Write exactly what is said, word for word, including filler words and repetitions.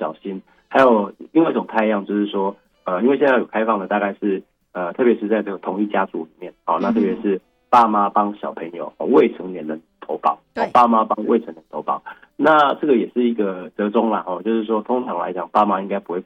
小心。还有另外一种太阳就是说，呃，因为现在有开放的大概是呃，特别是在这个同一家族里面，好、哦，那特别是爸妈帮小朋友、哦、未成年人投保， 对、 哦，爸妈帮未成年投保，那这个也是一个折中啦，哦，就是说通常来讲，爸妈应该不会